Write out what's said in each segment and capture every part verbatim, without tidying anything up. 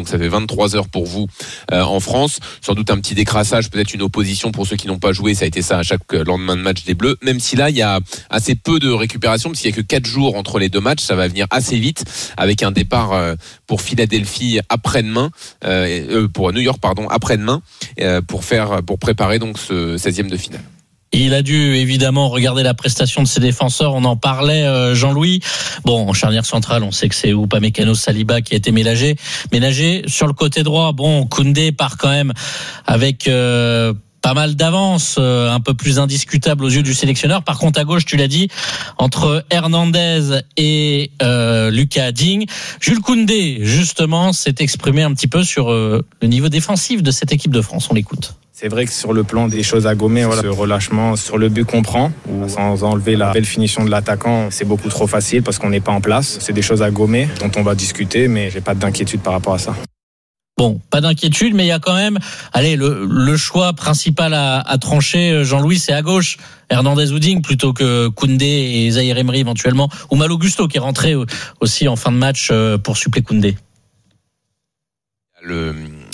donc ça fait vingt-trois heures pour vous euh, en France. Sans doute un petit décrassage, peut-être une opposition pour ceux qui n'ont pas joué, ça a été ça à chaque lendemain de match des Bleus, même si là il y a assez peu de récupération parce qu'il y a que quatre jours entre les deux matchs, ça va venir assez vite avec un départ euh, pour Philadelphie après-demain, euh, pour New York pardon, après-demain euh, pour faire pour préparer donc ce seizième de finale. Il a dû évidemment regarder la prestation de ses défenseurs. On en parlait, euh, Jean-Louis. Bon, en charnière centrale, on sait que c'est Upamecano Saliba qui a été ménagé. Ménagé sur le côté droit. Bon, Koundé part quand même avec euh, pas mal d'avance, euh, un peu plus indiscutable aux yeux du sélectionneur. Par contre, à gauche, tu l'as dit, entre Hernandez et euh, Lucas Digne, Jules Koundé, justement, s'est exprimé un petit peu sur euh, le niveau défensif de cette équipe de France. On l'écoute. C'est vrai que sur le plan des choses à gommer, voilà, ce relâchement sur le but qu'on prend, ou sans enlever la belle finition de l'attaquant, c'est beaucoup trop facile parce qu'on n'est pas en place. C'est des choses à gommer dont on va discuter, mais j'ai pas d'inquiétude par rapport à ça. Bon, pas d'inquiétude, mais il y a quand même, allez, le, le choix principal à, à trancher, Jean-Louis, c'est à gauche. Hernandez ou Digne plutôt que Koundé et Zahir Emery éventuellement, ou Malo Gusto qui est rentré aussi en fin de match pour suppléer Koundé. Le,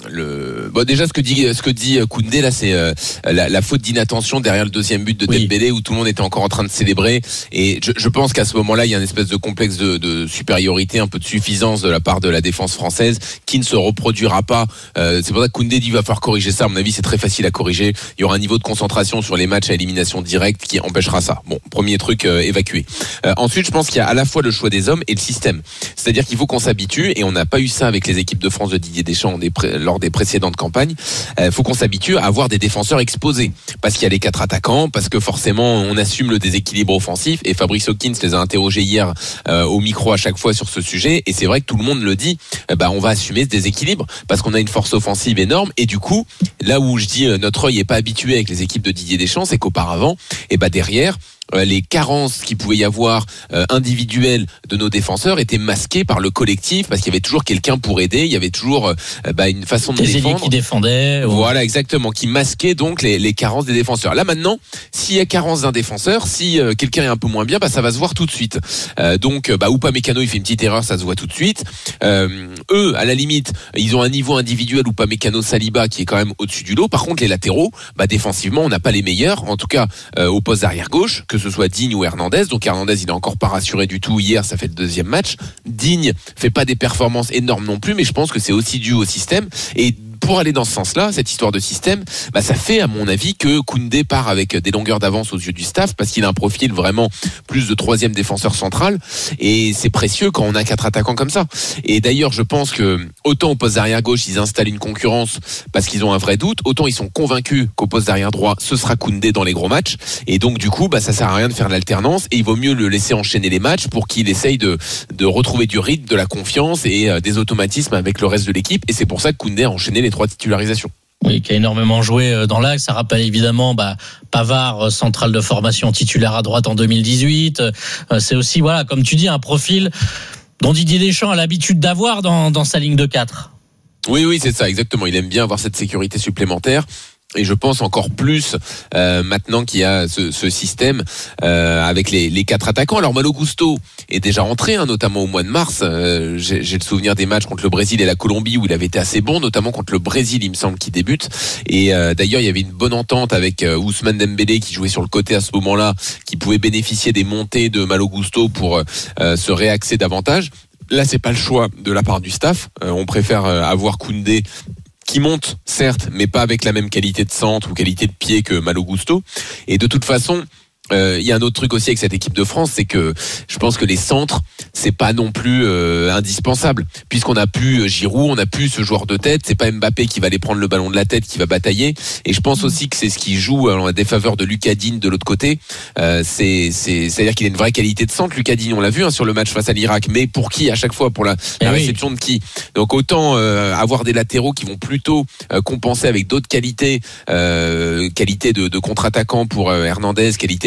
le, bon, déjà, ce que dit, ce que dit Koundé, là, c'est euh, la, la faute d'inattention derrière le deuxième but de oui. Dembélé où tout le monde était encore en train de célébrer. Et je, je pense qu'à ce moment-là, il y a une espèce de complexe de, de supériorité, un peu de suffisance de la part de la défense française qui ne se reproduira pas. Euh, c'est pour ça que Koundé dit qu'il va falloir corriger ça. À mon avis, c'est très facile à corriger. Il y aura un niveau de concentration sur les matchs à élimination directe qui empêchera ça. Bon, premier truc euh, évacué. Euh, ensuite, je pense qu'il y a à la fois le choix des hommes et le système. C'est-à-dire qu'il faut qu'on s'habitue, et on n'a pas eu ça avec les équipes de France de Didier Deschamps Des pré- lors des précédentes campagnes. Il euh, faut qu'on s'habitue à avoir des défenseurs exposés parce qu'il y a les quatre attaquants, parce que forcément on assume le déséquilibre offensif, et Fabrice Hawkins les a interrogés hier euh, au micro à chaque fois sur ce sujet, et c'est vrai que tout le monde le dit, euh, bah, on va assumer ce déséquilibre parce qu'on a une force offensive énorme. Et du coup, là où je dis euh, notre œil est pas habitué avec les équipes de Didier Deschamps, c'est qu'auparavant, et bah derrière les carences qu'il pouvait y avoir euh, individuelles de nos défenseurs étaient masquées par le collectif, parce qu'il y avait toujours quelqu'un pour aider, il y avait toujours euh, bah, une façon de des défendre qui défendaient, voilà, exactement, qui masquait donc les, les carences des défenseurs. Là maintenant, s'il y a carence d'un défenseur, si euh, quelqu'un est un peu moins bien, bah ça va se voir tout de suite. Euh, donc bah Upamecano il fait une petite erreur, ça se voit tout de suite. Euh, eux à la limite, ils ont un niveau individuel, Upamecano Saliba qui est quand même au-dessus du lot. Par contre les latéraux, bah défensivement on n'a pas les meilleurs, en tout cas euh, au poste d'arrière gauche, que ce soit Digne ou Hernandez. Donc Hernandez il est encore pas rassuré du tout hier, ça fait le deuxième match. Digne fait pas des performances énormes non plus, mais je pense que c'est aussi dû au système. Et pour aller dans ce sens-là, cette histoire de système, bah ça fait à mon avis que Koundé part avec des longueurs d'avance aux yeux du staff, parce qu'il a un profil vraiment plus de troisième défenseur central, et c'est précieux quand on a quatre attaquants comme ça. Et d'ailleurs je pense que autant au poste d'arrière gauche ils installent une concurrence parce qu'ils ont un vrai doute, autant ils sont convaincus qu'au poste d'arrière droit ce sera Koundé dans les gros matchs, et donc du coup bah ça sert à rien de faire de l'alternance, et il vaut mieux le laisser enchaîner les matchs pour qu'il essaye de, de retrouver du rythme, de la confiance et euh, des automatismes avec le reste de l'équipe. Et c'est pour ça que Koundé a enchaîné les trois titularisations. Oui, qui a énormément joué dans l'axe. Ça rappelle évidemment bah, Pavard, central de formation titulaire à droite en deux mille dix-huit. C'est aussi, voilà, comme tu dis, un profil dont Didier Deschamps a l'habitude d'avoir dans, dans sa ligne de quatre. Oui, oui, c'est ça, exactement. Il aime bien avoir cette sécurité supplémentaire. Et je pense encore plus euh, maintenant qu'il y a ce, ce système euh, avec les, les quatre attaquants. Alors Malo Gusto est déjà rentré, hein, notamment au mois de mars. Euh, j'ai, j'ai le souvenir des matchs contre le Brésil et la Colombie où il avait été assez bon, notamment contre le Brésil, il me semble, qui débute. Et euh, d'ailleurs, il y avait une bonne entente avec euh, Ousmane Dembélé qui jouait sur le côté à ce moment-là, qui pouvait bénéficier des montées de Malo Gusto pour euh, se réaxer davantage. Là, c'est pas le choix de la part du staff. Euh, on préfère euh, avoir Koundé qui monte, certes, mais pas avec la même qualité de centre ou qualité de pied que Malo Gusto. Et de toute façon, il euh, y a un autre truc aussi avec cette équipe de France, c'est que je pense que les centres, c'est pas non plus euh, indispensable, puisqu'on a pu Giroud, on a pu ce joueur de tête, c'est pas Mbappé qui va aller prendre le ballon de la tête, qui va batailler. Et je pense aussi que c'est ce qui joue en défaveur de Lucas Digne de l'autre côté. Euh, c'est, c'est, c'est-à-dire qu'il a une vraie qualité de centre. Lucas Digne, on l'a vu hein, sur le match face à l'Irak, mais pour qui à chaque fois, pour la, la oui. réception de qui. Donc autant euh, avoir des latéraux qui vont plutôt euh, compenser avec d'autres qualités, euh, qualité de, de contre-attaquant pour euh, Hernandez, qualité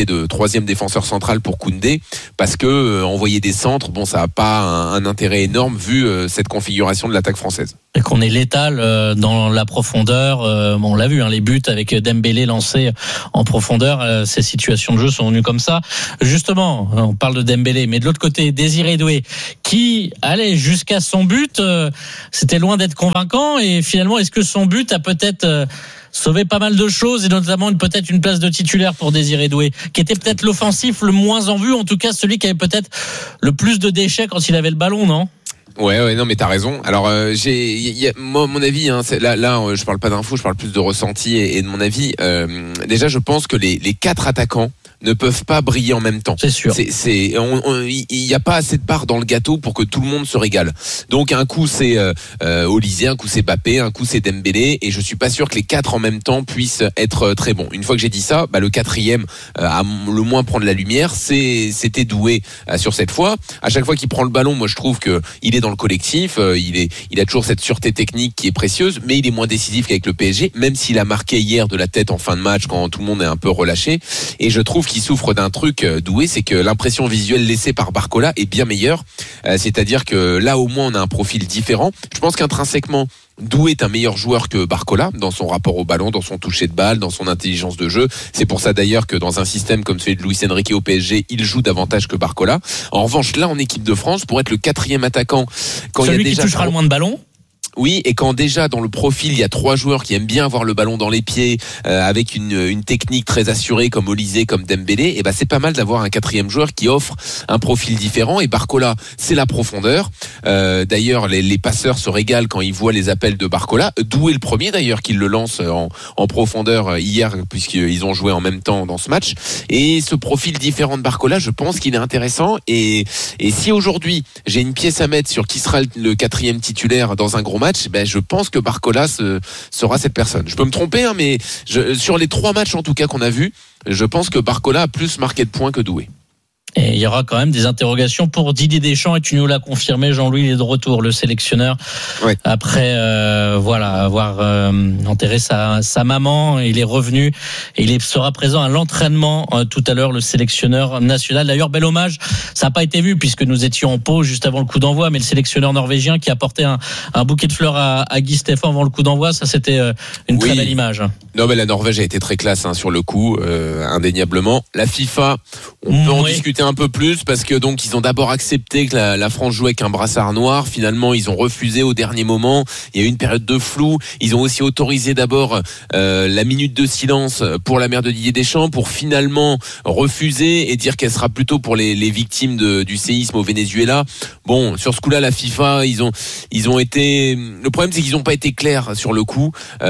de troisième défenseur central pour Koundé, parce que euh, envoyer des centres, bon, ça n'a pas un, un intérêt énorme vu euh, cette configuration de l'attaque française. Et qu'on est létal euh, dans la profondeur. Euh, bon, on l'a vu, hein, les buts avec Dembélé lancés en profondeur, euh, ces situations de jeu sont venues comme ça. Justement, on parle de Dembélé, mais de l'autre côté, Désiré Doué, qui allait jusqu'à son but, euh, c'était loin d'être convaincant. Et finalement, est-ce que son but a peut-être euh, sauvé pas mal de choses, et notamment une, peut-être une place de titulaire pour Désiré Doué, qui était peut-être l'offensif le moins en vue, en tout cas celui qui avait peut-être le plus de déchets quand il avait le ballon, non ? Ouais, ouais, non, mais t'as raison. Alors, euh, j'ai, y a, moi, mon avis, hein, c'est, là, là, je parle pas d'infos, je parle plus de ressenti et, et de mon avis. Euh, déjà, je pense que les, les quatre attaquants ne peuvent pas briller en même temps. C'est sûr. C'est, c'est, il n'y a pas assez de part dans le gâteau pour que tout le monde se régale. Donc un coup c'est euh, euh, Olysée, un coup c'est Mbappé, un coup c'est Dembélé, et je suis pas sûr que les quatre en même temps puissent être très bons. Une fois que j'ai dit ça, bah, le quatrième euh, à le moins prendre la lumière, c'est c'était Doué euh, sur cette fois. À chaque fois qu'il prend le ballon, moi je trouve que il est dans le collectif, euh, il est, il a toujours cette sûreté technique qui est précieuse, mais il est moins décisif qu'avec le P S G, même s'il a marqué hier de la tête en fin de match quand tout le monde est un peu relâché. Et je trouve qui souffre d'un truc, Doué, c'est que l'impression visuelle laissée par Barcola est bien meilleure. Euh, c'est-à-dire que là, au moins, on a un profil différent. Je pense qu'intrinsèquement, Doué est un meilleur joueur que Barcola dans son rapport au ballon, dans son toucher de balle, dans son intelligence de jeu. C'est pour ça d'ailleurs que dans un système comme celui de Luis Enrique au P S G, il joue davantage que Barcola. En revanche, là, en équipe de France, pour être le quatrième attaquant, quand celui il y a déjà qui touchera le moins de ballons. Oui, et quand déjà dans le profil il y a trois joueurs qui aiment bien avoir le ballon dans les pieds, euh, avec une, une technique très assurée comme Olysée, comme Dembélé, et ben c'est pas mal d'avoir un quatrième joueur qui offre un profil différent. Et Barcola, c'est la profondeur. Euh, d'ailleurs, les, les passeurs se régalent quand ils voient les appels de Barcola. Doué le premier d'ailleurs qui le lance en, en profondeur hier, puisqu'ils ont joué en même temps dans ce match. Et ce profil différent de Barcola, je pense qu'il est intéressant. Et, et si aujourd'hui j'ai une pièce à mettre sur qui sera le, le quatrième titulaire dans un gros match, ben je pense que Barcola se, sera cette personne. Je peux me tromper, hein, mais je, sur les trois matchs en tout cas qu'on a vus, je pense que Barcola a plus marqué de points que Doué. Et il y aura quand même des interrogations pour Didier Deschamps, et tu nous l'as confirmé, Jean-Louis, il est de retour, le sélectionneur. Ouais. Après euh, voilà, avoir euh, enterré sa, sa maman, il est revenu et il sera présent à l'entraînement euh, tout à l'heure, le sélectionneur national. D'ailleurs, bel hommage, ça n'a pas été vu puisque nous étions en pause juste avant le coup d'envoi, mais le sélectionneur norvégien qui a porté un, un bouquet de fleurs à, à Guy Stéphane avant le coup d'envoi, ça c'était euh, une oui. très belle image. Non, mais la Norvège a été très classe hein, sur le coup, euh, indéniablement. La FIFA, on peut oui. en discuter un peu plus parce que donc ils ont d'abord accepté que la, la France jouait avec un brassard noir. Finalement, ils ont refusé au dernier moment. Il y a eu une période de flou. Ils ont aussi autorisé d'abord euh, la minute de silence pour la mère de Didier Deschamps, pour finalement refuser et dire qu'elle sera plutôt pour les, les victimes de, du séisme au Venezuela. Bon, sur ce coup-là, la FIFA, ils ont ils ont été. Le problème, c'est qu'ils n'ont pas été clairs sur le coup.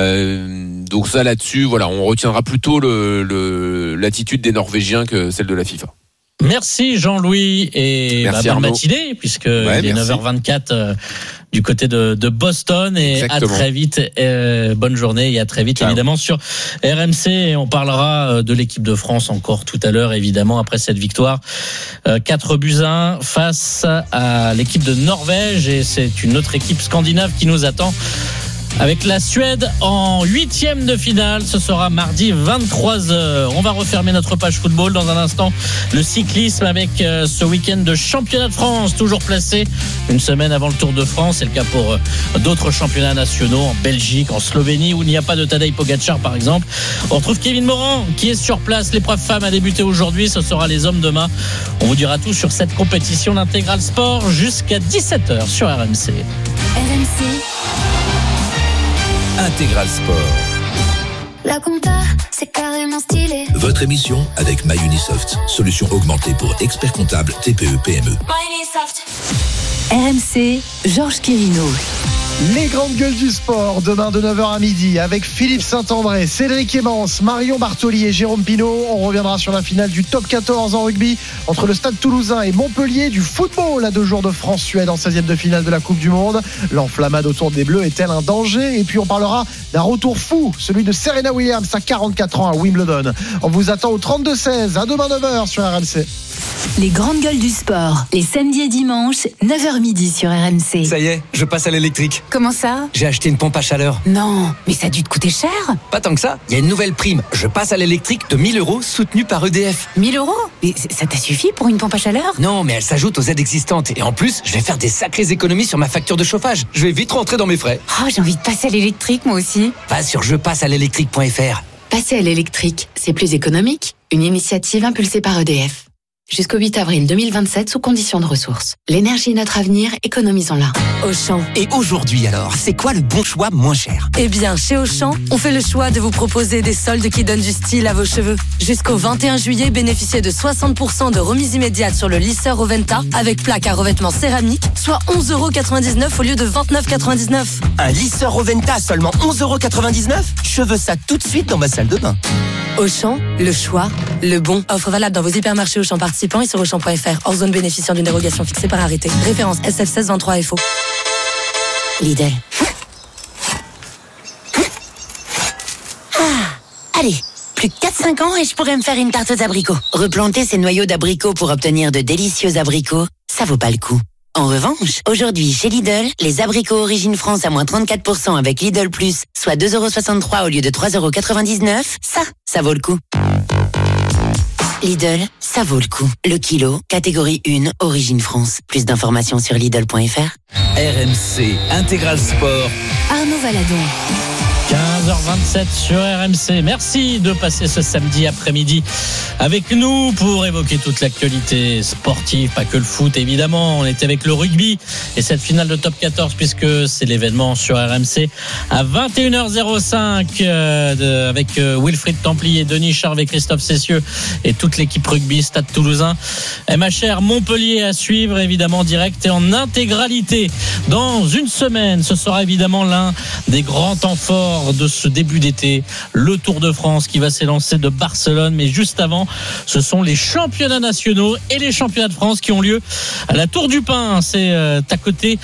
Euh, donc ça, là-dessus, voilà, on retiendra plutôt le, le, l'attitude des Norvégiens que celle de la FIFA. Merci Jean-Louis et merci bah, bonne Arnaud. matinée puisque ouais, il est neuf heures vingt-quatre euh, du côté de, de Boston et Exactement. à très vite euh, bonne journée et à très vite Ciao. évidemment sur R M C, et on parlera de l'équipe de France encore tout à l'heure évidemment après cette victoire euh, quatre buts à un face à l'équipe de Norvège, et c'est une autre équipe scandinave qui nous attend avec la Suède en huitième de finale. Ce sera mardi vingt-trois heures. On va refermer notre page football dans un instant. Le cyclisme avec ce week-end de championnat de France, toujours placé une semaine avant le Tour de France. C'est le cas pour d'autres championnats nationaux en Belgique, en Slovénie, où il n'y a pas de Tadej Pogačar par exemple. On retrouve Kevin Morin qui est sur place. L'épreuve femme a débuté aujourd'hui. Ce sera les hommes demain. On vous dira tout sur cette compétition d'Intégral Sport jusqu'à dix-sept heures sur R M C. R M C. Intégral Sport. La compta, c'est carrément stylé. Votre émission avec MyUnisoft, solution augmentée pour experts comptables T P E P M E. MyUnisoft. R M C, Georges Quirino. Les grandes gueules du sport, demain de neuf heures à midi, avec Philippe Saint-André, Cédric Emmence, Marion Bartoli et Jérôme Pinault. On reviendra sur la finale du top quatorze en rugby entre le Stade Toulousain et Montpellier, du football à deux jours de France-Suède en seizième de finale de la Coupe du Monde. L'enflammade autour des Bleus est-elle un danger? Et puis on parlera d'un retour fou, celui de Serena Williams à quarante-quatre ans à Wimbledon. On vous attend au trente-deux seize, à demain neuf heures sur R M C. Les grandes gueules du sport, les samedis et dimanches, neuf heures midi sur R M C. Ça y est, je passe à l'électrique. Comment ça ? J'ai acheté une pompe à chaleur. Non, mais ça a dû te coûter cher. Pas tant que ça, il y a une nouvelle prime. Je passe à l'électrique de mille euros soutenue par E D F. mille euros ? Mais ça t'a suffi pour une pompe à chaleur ? Non, mais elle s'ajoute aux aides existantes. Et en plus, je vais faire des sacrées économies sur ma facture de chauffage. Je vais vite rentrer dans mes frais. Oh, j'ai envie de passer à l'électrique, moi aussi. Va sur je passe à l'électrique point F R. Passer à l'électrique, c'est plus économique. Une initiative impulsée par E D F. Jusqu'au huit avril deux mille vingt-sept, sous conditions de ressources. L'énergie est notre avenir, économisons-la. Auchan. Et aujourd'hui alors, c'est quoi le bon choix moins cher ? Eh bien, chez Auchan, on fait le choix de vous proposer des soldes qui donnent du style à vos cheveux. Jusqu'au vingt et un juillet, bénéficiez de soixante pour cent de remise immédiate sur le lisseur Oventa avec plaque à revêtement céramique, soit onze euros quatre-vingt-dix-neuf au lieu de vingt-neuf euros quatre-vingt-dix-neuf. Un lisseur Oventa à seulement onze euros quatre-vingt-dix-neuf ? Je veux ça tout de suite dans ma salle de bain. Auchan, le choix, le bon. Offre valable dans vos hypermarchés Auchan participants et sur auchan point F R. Hors zone bénéficiant d'une dérogation fixée par arrêté. Référence S F seize vingt-trois F O. Lidl. Ah, allez, plus que quatre cinq ans et je pourrais me faire une tarte aux abricots. Replanter ces noyaux d'abricots pour obtenir de délicieux abricots, ça vaut pas le coup. En revanche, aujourd'hui, chez Lidl, les abricots Origine France à moins trente-quatre pour cent avec Lidl Plus, soit deux euros soixante-trois au lieu de trois euros quatre-vingt-dix-neuf, ça, ça vaut le coup. Lidl, ça vaut le coup. Le kilo, catégorie un, Origine France. Plus d'informations sur Lidl point F R. R M C Intégral Sport. Arnaud Valadon. quinze heures vingt-sept sur R M C. Merci de passer ce samedi après-midi avec nous pour évoquer toute l'actualité sportive, pas que le foot évidemment. On était avec le rugby et cette finale de top quatorze puisque c'est l'événement sur R M C à vingt et une heures cinq euh, de, avec euh, Wilfried Templier, Denis Charvet, Christophe Cessieux et toute l'équipe rugby Stade Toulousain. M H R Montpellier à suivre évidemment direct et en intégralité. Dans une semaine, ce sera évidemment l'un des grands temps forts de ce début d'été, le Tour de France qui va s'élancer de Barcelone, mais juste avant ce sont les championnats nationaux et les championnats de France qui ont lieu à la Tour du Pin, c'est à côté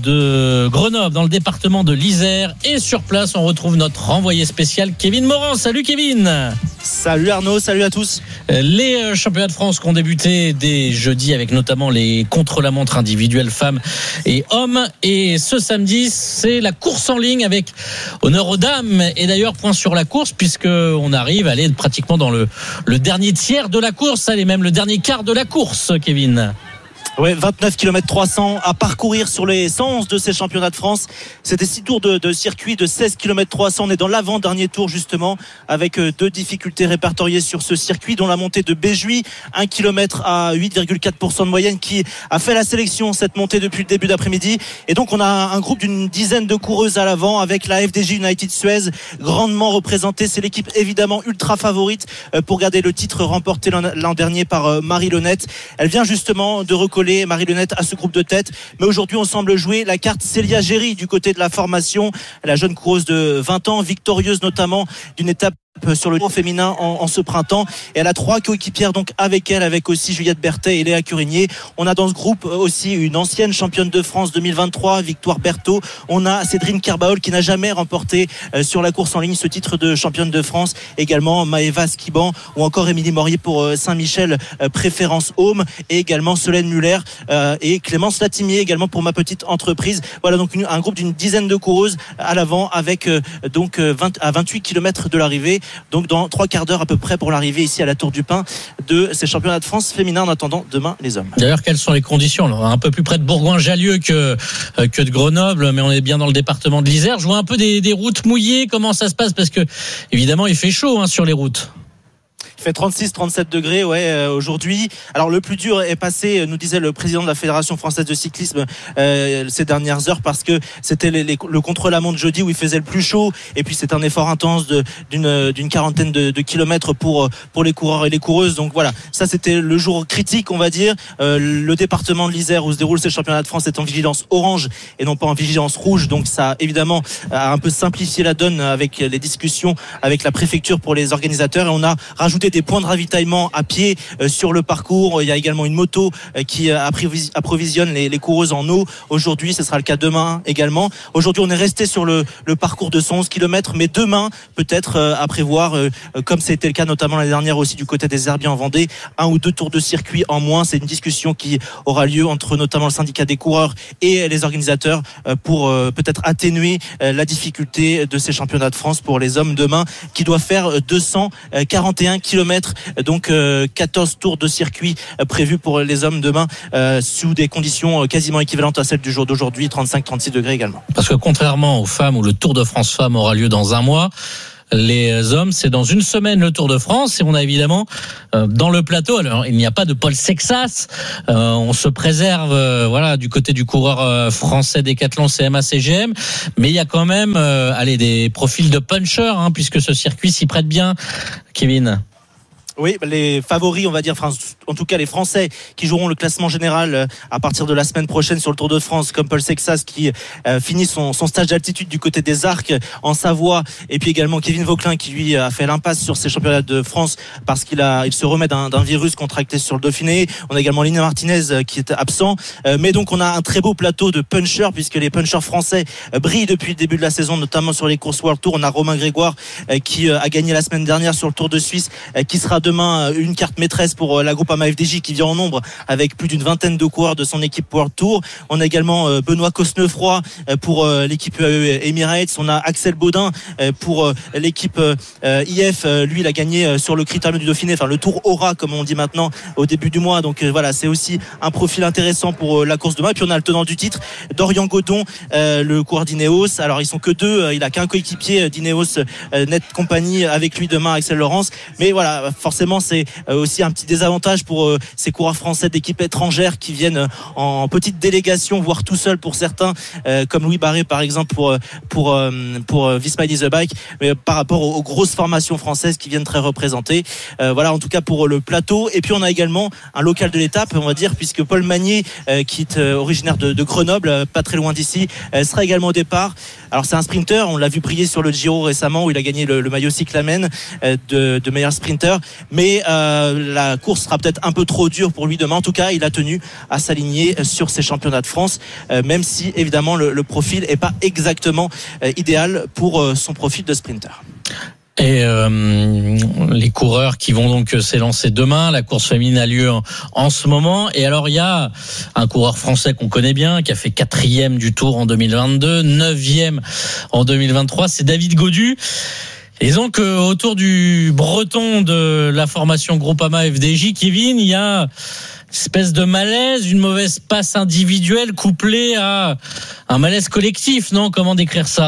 de Grenoble dans le département de l'Isère et sur place on retrouve notre envoyé spécial Kevin Morand. Salut Kevin. Salut Arnaud, salut à tous. Les championnats de France qui ont débuté dès jeudi avec notamment les contre-la-montre individuels femmes et hommes et ce samedi c'est la course en ligne avec honneur aux dames et d'ailleurs point sur la course puisque on arrive à aller pratiquement dans le, le dernier tiers de la course, allez même le dernier quart de la course Kevin. Ouais, vingt-neuf kilomètres trois cents à parcourir sur les cent onze de ces championnats de France. C'était six tours de, de circuit de seize kilomètres trois cents. On est dans l'avant-dernier tour justement avec deux difficultés répertoriées sur ce circuit dont la montée de Béjuy, un kilomètre à huit virgule quatre pour cent de moyenne qui a fait la sélection cette montée depuis le début d'après-midi. Et donc on a un groupe d'une dizaine de coureuses à l'avant avec la F D J United Suez grandement représentée. C'est l'équipe évidemment ultra favorite pour garder le titre remporté l'an, l'an dernier par Marie Lenette. Elle vient justement de recoller Marie Lenette à ce groupe de tête, mais aujourd'hui on semble jouer la carte Célia Géry du côté de la formation, la jeune coureuse de vingt ans, victorieuse notamment d'une étape sur le Tour féminin en, en ce printemps, et elle a trois coéquipières donc avec elle, avec aussi Juliette Berthet et Léa Curigné. On a dans ce groupe aussi une ancienne championne de France deux mille vingt-trois, Victoire Berthaud. On a Cédrine Carbaol qui n'a jamais remporté euh, sur la course en ligne ce titre de championne de France, également Maëva Skiban ou encore Émilie Morier pour euh, Saint-Michel euh, préférence Home, et également Solène Muller euh, et Clémence Latimier également pour Ma Petite Entreprise. Voilà donc une, un groupe d'une dizaine de coureuses à l'avant avec euh, donc euh, vingt à vingt-huit kilomètres de l'arrivée. Donc dans trois quarts d'heure à peu près pour l'arrivée ici à la Tour du Pin de ces championnats de France féminins en attendant demain les hommes. D'ailleurs, quelles sont les conditions ? Alors, un peu plus près de Bourgoin-Jallieu que, que de Grenoble, mais on est bien dans le département de l'Isère. Je vois un peu des, des routes mouillées, comment ça se passe ? Parce que évidemment il fait chaud hein, sur les routes. Il fait trente-six trente-sept degrés ouais, euh, aujourd'hui. Alors le plus dur est passé, nous disait le président de la Fédération française de cyclisme euh, ces dernières heures, parce que c'était les, les, le contre-la-montre jeudi où il faisait le plus chaud, et puis c'est un effort intense de, d'une, d'une quarantaine de, de kilomètres pour, pour les coureurs et les coureuses. Donc voilà, ça c'était le jour critique on va dire. Euh, le département de l'Isère où se déroulent ces championnats de France est en vigilance orange et non pas en vigilance rouge, donc ça évidemment a un peu simplifié la donne avec les discussions avec la préfecture pour les organisateurs, et on a rajouté fait des points de ravitaillement à pied euh, sur le parcours. Il y a également une moto euh, qui euh, approvisionne les, les coureuses en eau. Aujourd'hui, ce sera le cas demain également. Aujourd'hui, on est resté sur le, le parcours de cent onze kilomètres, mais demain, peut-être euh, à prévoir, euh, comme c'était le cas notamment l'année dernière aussi du côté des Herbiers en Vendée, un ou deux tours de circuit en moins. C'est une discussion qui aura lieu entre notamment le syndicat des coureurs et les organisateurs euh, pour euh, peut-être atténuer euh, la difficulté de ces championnats de France pour les hommes demain, qui doivent faire deux cent quarante et un kilomètres, donc euh, quatorze tours de circuit euh, prévus pour les hommes demain, euh, sous des conditions euh, quasiment équivalentes à celles du jour d'aujourd'hui, trente-cinq trente-six degrés également. Parce que contrairement aux femmes où le Tour de France Femmes aura lieu dans un mois, les hommes, c'est dans une semaine le Tour de France, et on a évidemment euh, dans le plateau, alors il n'y a pas de Paul Sexas, euh, on se préserve euh, voilà du côté du coureur euh, français Décathlon C M A C G M, mais il y a quand même euh, allez, des profils de punchers, hein, puisque ce circuit s'y prête bien, Kevin. Oui, les favoris, on va dire, en tout cas les Français qui joueront le classement général à partir de la semaine prochaine sur le Tour de France, comme Paul Sexas qui euh, finit son, son stage d'altitude du côté des Arcs en Savoie, et puis également Kevin Vauquelin qui lui a fait l'impasse sur ses championnats de France parce qu'il a, il se remet d'un, d'un virus contracté sur le Dauphiné. On a également Lina Martinez qui est absent, euh, mais donc on a un très beau plateau de punchers puisque les punchers français brillent depuis le début de la saison, notamment sur les courses World Tour. On a Romain Grégoire euh, qui euh, a gagné la semaine dernière sur le Tour de Suisse, euh, qui sera demain une carte maîtresse pour la Groupama F D J qui vient en nombre avec plus d'une vingtaine de coureurs de son équipe World Tour. On a également Benoît Cosnefroy pour l'équipe Emirates. On a Axel Baudin pour l'équipe I F. Lui, il a gagné sur le Critérium du Dauphiné, enfin le Tour Aura comme on dit maintenant au début du mois. Donc voilà, c'est aussi un profil intéressant pour la course demain. Et puis on a le tenant du titre, Dorian Godon, le coureur d'Ineos. Alors ils sont que deux, il a qu'un coéquipier d'Ineos Net Compagnie avec lui demain, Axel Laurence. Mais voilà, forcément c'est aussi un petit désavantage pour ces coureurs français d'équipes étrangères qui viennent en petite délégation, voire tout seuls pour certains, comme Louis Barré par exemple pour pour pour Visma Easy the Bike, mais par rapport aux grosses formations françaises qui viennent très représentées. Voilà, en tout cas pour le plateau. Et puis on a également un local de l'étape, on va dire, puisque Paul Magnier, qui est originaire de, de Grenoble, pas très loin d'ici, sera également au départ. Alors c'est un sprinter, on l'a vu briller sur le Giro récemment où il a gagné le, le maillot cyclamen de, de meilleur sprinter, mais euh, la course sera peut-être un peu trop dure pour lui demain. En tout cas, il a tenu à s'aligner sur ces championnats de France, euh, même si évidemment le, le profil est pas exactement euh, idéal pour euh, son profil de sprinter. Et euh, les coureurs qui vont donc s'élancer demain, la course féminine a lieu en, en ce moment. Et alors il y a un coureur français qu'on connaît bien, qui a fait quatrième du Tour en deux mille vingt-deux, neuvième en deux mille vingt-trois, c'est David Gaudu. Et donc euh, autour du breton de la formation Groupama F D J, Kevin, il y a une espèce de malaise, une mauvaise passe individuelle couplée à un malaise collectif, non ? Comment décrire ça ?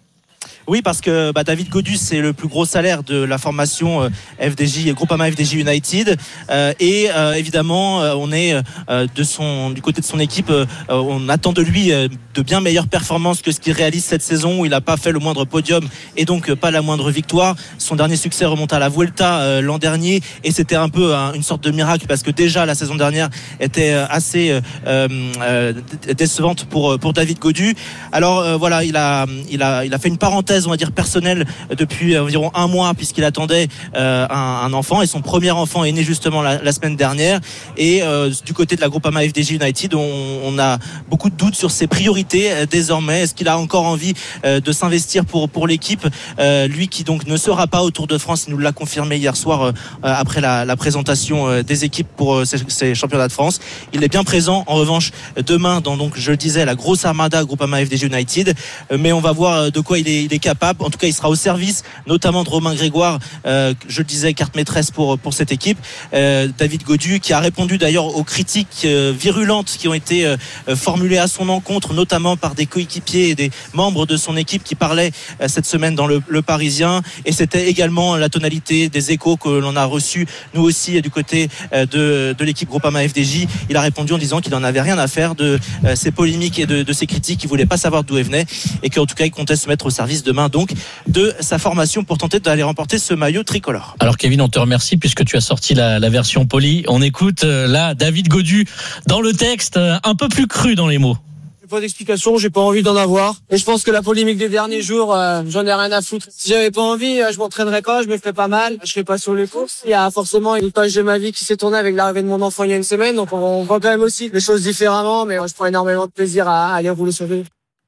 Oui, parce que bah, David Gaudu, c'est le plus gros salaire de la formation euh, F D J, Groupama F D J United, euh, et euh, évidemment, euh, on est euh, de son, du côté de son équipe, euh, on attend de lui euh, de bien meilleures performances que ce qu'il réalise cette saison où il n'a pas fait le moindre podium et donc euh, pas la moindre victoire. Son dernier succès remonte à la Vuelta euh, l'an dernier, et c'était un peu hein, une sorte de miracle parce que déjà la saison dernière était euh, assez euh, euh, décevante pour pour David Gaudu. Alors euh, voilà, il a il a il a fait une parenthèse, on va dire personnelle, depuis environ un mois puisqu'il attendait euh, un, un enfant, et son premier enfant est né justement la, la semaine dernière. Et euh, du côté de la Groupama F D J United, on, on a beaucoup de doutes sur ses priorités euh, désormais. Est-ce qu'il a encore envie euh, de s'investir pour pour l'équipe, euh, lui qui donc ne sera pas au Tour de France, il nous l'a confirmé hier soir euh, après la, la présentation euh, des équipes pour euh, ces, ces championnats de France. Il est bien présent en revanche demain dans, donc je le disais, la grosse armada Groupama F D J United, euh, mais on va voir de quoi il est, il est capable. En tout cas, il sera au service, notamment de Romain Grégoire, euh, je le disais, carte maîtresse pour pour cette équipe. Euh, David Gaudu, qui a répondu d'ailleurs aux critiques euh, virulentes qui ont été euh, formulées à son encontre, notamment par des coéquipiers et des membres de son équipe qui parlaient euh, cette semaine dans le, le Parisien. Et c'était également la tonalité des échos que l'on a reçus nous aussi du côté euh, de de l'équipe Groupama F D J. Il a répondu en disant qu'il n'en avait rien à faire de euh, ces polémiques et de, de ces critiques. Il voulait pas savoir d'où elles venaient et qu'en tout cas, il comptait se mettre au service de demain donc de sa formation pour tenter d'aller remporter ce maillot tricolore. Alors Kevin, on te remercie puisque tu as sorti la, la version polie. On écoute euh, là David Gaudu dans le texte, euh, un peu plus cru dans les mots. pas d'explication, j'ai pas envie d'en avoir. Et je pense que la polémique des derniers jours, euh, j'en ai rien à foutre. Si j'avais pas envie, euh, je m'entraînerais pas, je me ferais pas mal, je serais pas sur les courses. Il y a forcément une page de ma vie qui s'est tournée avec l'arrivée de mon enfant il y a une semaine, donc on, on voit quand même aussi les choses différemment, mais moi, je prends énormément de plaisir à, à aller rouler sur le vélo.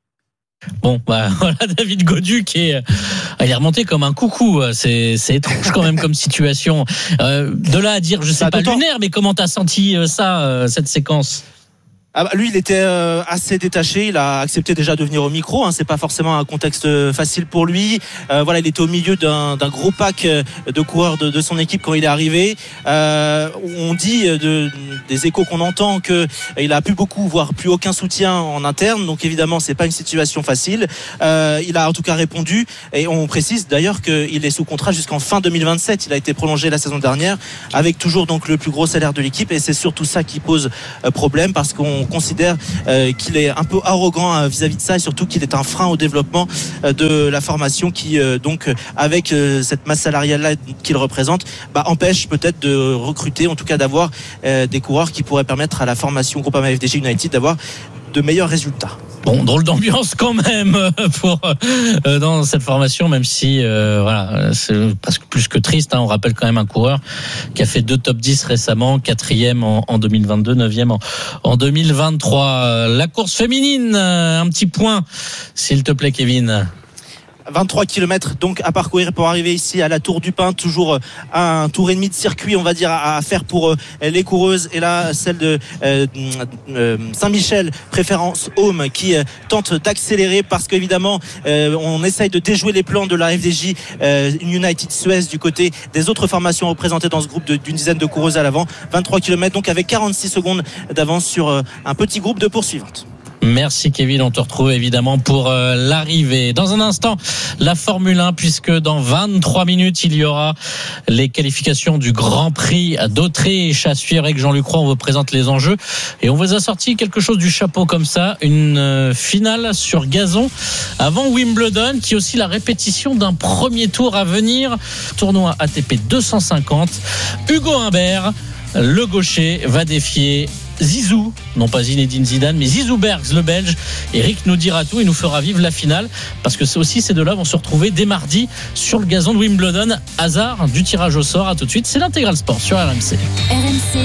Bon, bah voilà, David Gaudu qui est, il est remonté comme un coucou. C'est, c'est étrange quand même comme situation. Euh, de là à dire, je sais pas lunaire, mais comment t'as senti ça, euh, cette séquence? Ah bah lui, il était euh, assez détaché. Il a accepté déjà de venir au micro. Hein. C'est pas forcément un contexte facile pour lui. Euh, voilà, il était au milieu d'un, d'un gros pack de coureurs de, de son équipe quand il est arrivé. Euh, on dit de, des échos qu'on entend que il a plus beaucoup, voire plus aucun soutien en interne. Donc évidemment, c'est pas une situation facile. Euh, il a en tout cas répondu. Et on précise d'ailleurs qu'il est sous contrat jusqu'en fin deux mille vingt-sept. Il a été prolongé la saison dernière avec toujours donc le plus gros salaire de l'équipe. Et c'est surtout ça qui pose problème parce qu'on On considère euh, qu'il est un peu arrogant euh, vis-à-vis de ça et surtout qu'il est un frein au développement euh, de la formation qui euh, donc euh, avec euh, cette masse salariale là qu'il représente bah, empêche peut-être de recruter, en tout cas d'avoir euh, des coureurs qui pourraient permettre à la formation Groupama F D J United d'avoir de meilleurs résultats. Bon, drôle d'ambiance quand même pour euh, dans cette formation, même si euh, voilà, c'est presque plus que triste. Hein. On rappelle quand même un coureur qui a fait deux top dix récemment, quatrième en, en deux mille vingt-deux, neuvième en, en deux mille vingt-trois. La course féminine, un petit point, s'il te plaît, Kevin. vingt-trois kilomètres donc à parcourir pour arriver ici à la Tour du Pin, toujours un tour et demi de circuit on va dire à faire pour les coureuses, et là celle de euh, euh, Saint-Michel préférence Home qui euh, tente d'accélérer parce qu'évidemment euh, on essaye de déjouer les plans de la F D J euh, United Suez du côté des autres formations représentées dans ce groupe de, d'une dizaine de coureuses à l'avant. Vingt-trois kilomètres donc avec quarante-six secondes d'avance sur euh, un petit groupe de poursuivantes. Merci Kevin, on te retrouve évidemment pour euh, l'arrivée. Dans un instant, la Formule un, puisque dans vingt-trois minutes, il y aura les qualifications du Grand Prix d'Autriche à suivre avec Jean-Luc Roy. On vous présente les enjeux et on vous a sorti quelque chose du chapeau comme ça, une euh, finale sur gazon avant Wimbledon, qui est aussi la répétition d'un premier tour à venir. Tournoi A T P deux cent cinquante. Hugo Humbert, le gaucher, va défier Zizou, non pas Zinedine Zidane, mais Zizou Bergs, le Belge. Eric nous dira tout et nous fera vivre la finale, parce que c'est aussi ces deux-là vont se retrouver dès mardi sur le gazon de Wimbledon. Hasard du tirage au sort. À tout de suite, c'est l'Intégral Sport sur R M C. R M C.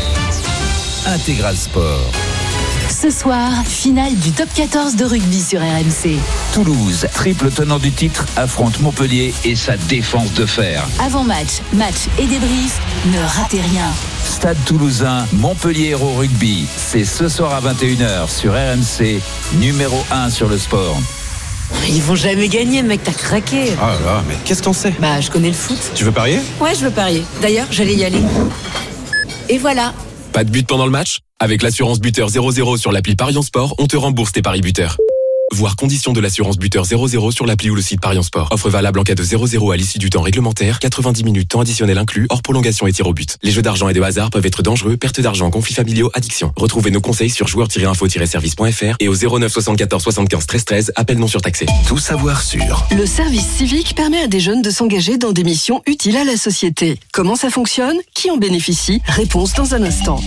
Intégral Sport. Ce soir, finale du top quatorze de rugby sur R M C. Toulouse, triple tenant du titre, affronte Montpellier et sa défense de fer. Avant-match, match et débrief, ne ratez rien. Stade Toulousain, Montpellier Hérault Rugby, c'est ce soir à vingt et une heures sur R M C, numéro un sur le sport. Ils vont jamais gagner, mec, t'as craqué. Ah là, mais qu'est-ce qu'on sait? Bah, je connais le foot. Tu veux parier? Ouais, je veux parier. D'ailleurs, j'allais y aller. Et voilà. Pas de but pendant le match? Avec l'assurance buteur zéro zéro sur l'appli Parion Sport, on te rembourse tes paris buteurs. Voir conditions de l'assurance buteur zéro zéro sur l'appli ou le site Parion Sport. Offre valable en cas de zéro zéro à l'issue du temps réglementaire, quatre-vingt-dix minutes temps additionnel inclus, hors prolongation et tir au but. Les jeux d'argent et de hasard peuvent être dangereux, perte d'argent, conflits familiaux, addiction. Retrouvez nos conseils sur joueurs tiret info tiret service point f r et au zéro neuf soixante-quatorze soixante-quinze treize treize, appel non surtaxé. Tout savoir sur. Le service civique permet à des jeunes de s'engager dans des missions utiles à la société. Comment ça fonctionne? Qui en bénéficie? Réponse dans un instant.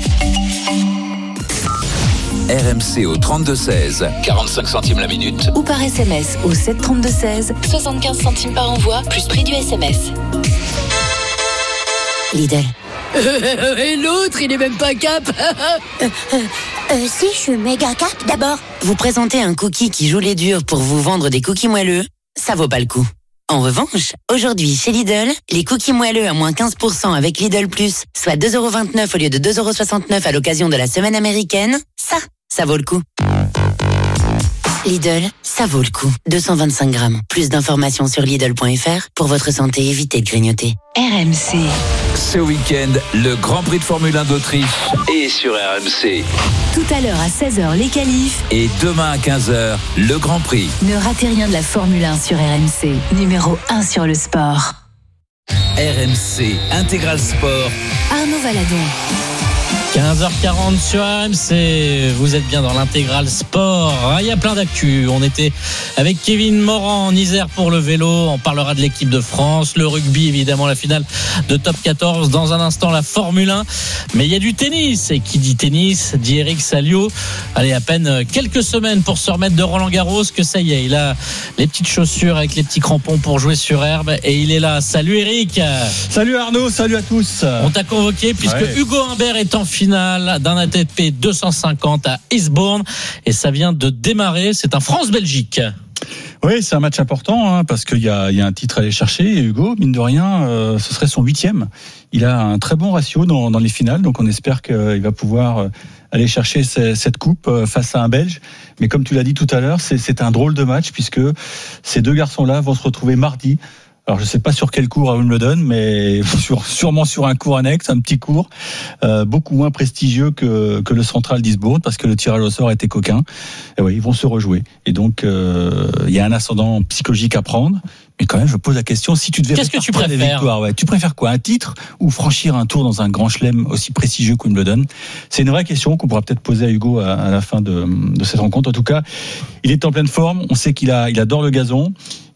R M C au trente-deux seize, quarante-cinq centimes la minute. Ou par S M S au sept trente-deux seize, soixante-quinze centimes par envoi, plus prix du S M S. Lidl. Et l'autre, il est même pas cap. euh, euh, euh, si, je suis méga cap d'abord. Vous présentez un cookie qui joue les durs pour vous vendre des cookies moelleux, ça vaut pas le coup. En revanche, aujourd'hui chez Lidl, les cookies moelleux à moins quinze pour cent avec Lidl Plus, soit deux euros vingt-neuf au lieu de deux euros soixante-neuf à l'occasion de la semaine américaine, ça, ça vaut le coup. Lidl, ça vaut le coup. deux cent vingt-cinq grammes. Plus d'informations sur Lidl point f r. Pour votre santé, évitez de grignoter. R M C. Ce week-end, le Grand Prix de Formule un d'Autriche est sur R M C. Tout à l'heure à seize heures, les qualifs. Et demain à quinze heures, le Grand Prix. Ne ratez rien de la Formule un sur R M C. Numéro un sur le sport. R M C Intégral Sport. Arnaud Valadon. quinze heures quarante sur R M C, vous êtes bien dans l'intégral sport. Il y a plein d'actu. On était avec Kevin Morand en Isère pour le vélo. On parlera de l'équipe de France, le rugby évidemment, la finale de top quatorze. Dans un instant, la Formule un. Mais il y a du tennis. Et qui dit tennis, dit Eric Salio. Allez, à peine quelques semaines pour se remettre de Roland Garros, que ça y est, il a les petites chaussures avec les petits crampons pour jouer sur herbe. Et il est là. Salut Eric. Salut Arnaud, salut à tous. On t'a convoqué puisque ouais. Hugo Humbert est en finale d'un A T P deux cent cinquante à Eastbourne et ça vient de démarrer. C'est un France-Belgique. Oui, c'est un match important hein, parce qu'il y a, il y a un titre à aller chercher. Et Hugo, mine de rien, euh, ce serait son huitième. Il a un très bon ratio dans, dans les finales, donc on espère qu'il va pouvoir aller chercher cette coupe face à un Belge. Mais comme tu l'as dit tout à l'heure, c'est, c'est un drôle de match puisque ces deux garçons-là vont se retrouver mardi. Alors je sais pas sur quel cours à Wimbledon, mais sur, sûrement sur un cours annexe, un petit cours, euh, beaucoup moins prestigieux que, que le Central d'Eastbourne, parce que le tirage au sort a été coquin. Et oui, ils vont se rejouer. Et donc euh, il y a un ascendant psychologique à prendre. Mais quand même, je pose la question, si tu devais qu'est-ce que tu préfères les victoires, ouais, tu préfères quoi, un titre ou franchir un tour dans un grand chelem aussi prestigieux que Wimbledon? C'est une vraie question qu'on pourra peut-être poser à Hugo à, à la fin de, de cette rencontre. En tout cas, il est en pleine forme. On sait qu'il a, il adore le gazon.